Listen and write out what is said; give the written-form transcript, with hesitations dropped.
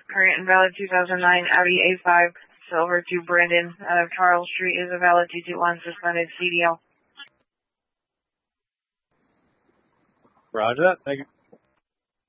current and valid 2009 Audi A5 silver to Brandon out of Charles Street is a valid 221 suspended CDL. Roger that. Thank you.